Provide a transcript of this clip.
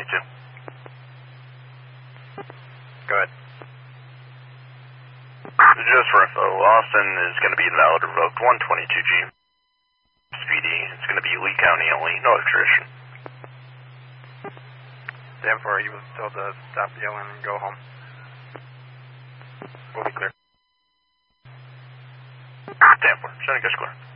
122. Go ahead. Just for info, Austin is going to be invalid revoked 122G. Speedy, it's going to be Lee County only, no extradition. Therefore, you was told to stop yelling and go home. We'll be clear. Therefore, Seneca Square.